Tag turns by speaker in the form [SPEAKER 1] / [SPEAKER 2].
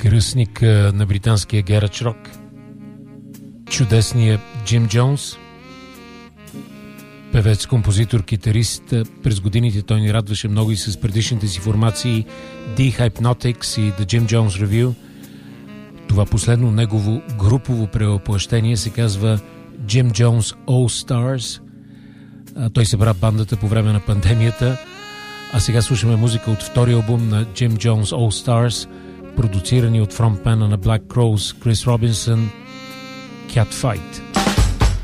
[SPEAKER 1] кръстник на британския гарадж рок. Чудесният Джим Джонс, певец, композитор, китарист. През годините той ни радваше много и с предишните си формации The Hypnotics и The Jim Jones Review. Това последно негово групово превъплъщение се казва Jim Jones All Stars. Той събра бандата по време на пандемията, а сега слушаме музика от втория албум на Jim Jones All Stars, продуцирани от фронтмена на Black Crowes Крис Робинсън, Cat Fight.